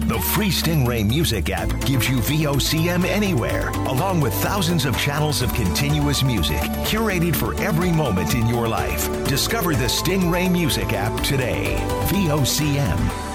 The free Stingray Music app gives you VOCM anywhere, along with thousands of channels of continuous music curated for every moment in your life. Discover the Stingray Music app today. VOCM.